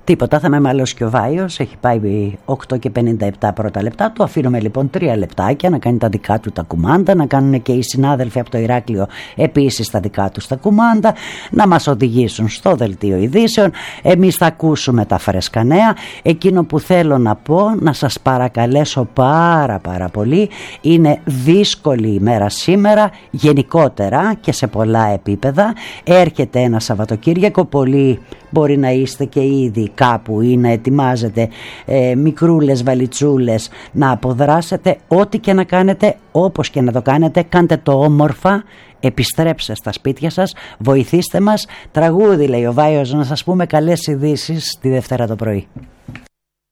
Τίποτα, θα με μαλώσει και ο Βάιος. Έχει πάει 8 και 57 πρώτα λεπτά. Του αφήνουμε λοιπόν 3 λεπτάκια να κάνει τα δικά του τα κουμάντα, να κάνουν και οι συνάδελφοι από το Ηράκλειο επίσης τα δικά τους τα κουμάντα, να μας οδηγήσουν στο δελτίο ειδήσεων. Εμείς θα ακούσουμε τα φρέσκα νέα. Εκείνο που θέλω να πω, να σας παρακαλέσω πάρα πολύ, είναι δύσκολη ημέρα σήμερα, γενικότερα και σε πολλά επίπεδα. Έρχεται ένα Σαββατοκύριακο, πολλοί μπορεί να είστε και ήδη κάπου ή να ετοιμάζετε μικρούλες βαλιτσούλες να αποδράσετε. Ό,τι και να κάνετε, όπως και να το κάνετε, κάντε το όμορφα. Επιστρέψτε στα σπίτια σας, βοηθήστε μας. Τραγούδι λέει ο Βάιος, να σας πούμε καλές ειδήσεις τη Δευτέρα το πρωί.